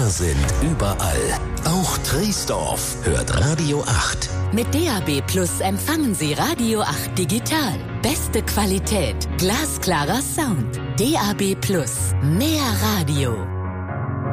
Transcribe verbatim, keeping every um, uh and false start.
Wir sind überall. Auch Triesdorf hört Radio acht. Mit D A B Plus empfangen Sie Radio acht digital. Beste Qualität, glasklarer Sound. D A B Plus, mehr Radio.